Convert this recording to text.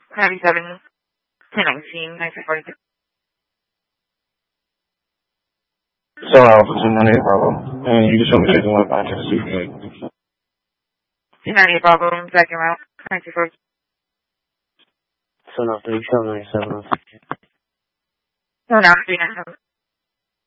97 1019 1942. So Alpha 298 Bravo, and you just want me to take the one back to the suit. 298 Bravo, second route, 1942. So now 3797. No, now 397.